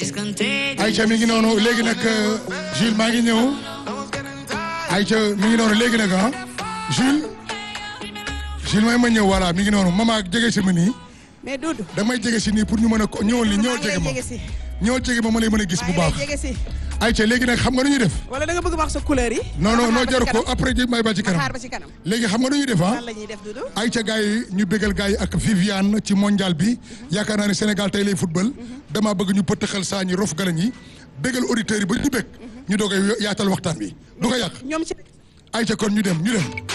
Aïcha mi ngi noonu léegi nag Jules maa ngi ñëw Aïcha mi ngi noonu léegi nag Jules may ma ñëw voilà mi ngi noonu mama jege si ma nii. mais Doudou damay jege si nii pour ñu mën a ko ñëwal ni ñëwal jege ma ma lay mën a gis bu baax. Aïcha léegi nag xam nga nu ñuy def. wala da nga bëgg wax sa couleur yi. non jaru ko après ji may ba ci kanam. léegi xam nga nu ñuy def lan la ñuy def Doudou. Aïcha gars yi ñu bégal gars yi ak Viviane ci mondial bi yaakaar naa ne Sénégal tey lay football. damaa bëgg ñu pëttaxal saa ñi rof galañ yi bégal auditeurs yi ba ñu bég ñu doog a yaatal waxtaan bi du ko yàq. Aïcha kon ñu dem.